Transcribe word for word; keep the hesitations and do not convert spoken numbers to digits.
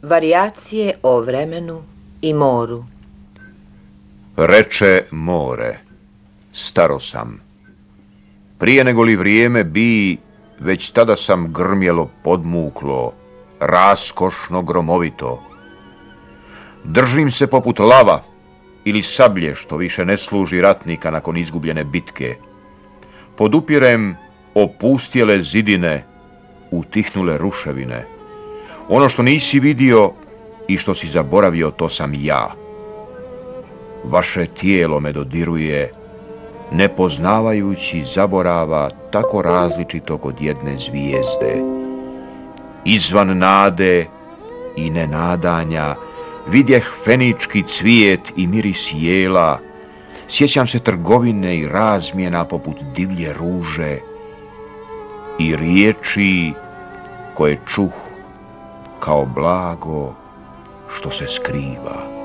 Varijacije o vremenu i moru. Reče more, staro sam. Prije nego li vrijeme bi, već tada sam grmjelo podmuklo, raskošno gromovito. Držim se poput lava ili sablje što više ne služi ratnika nakon izgubljene bitke. Podupirem opustjele zidine, utihnule ruševine. Ono što nisi vidio i što si zaboravio, to sam ja. Vaše tijelo me dodiruje, ne poznavajući zaborava tako različitog od jedne zvijezde. Izvan nade i nenadanja vidjeh fenički cvijet i miris jela, sjećam se trgovine i razmjena poput divlje ruže i riječi koje čuh kao blago što se skriva.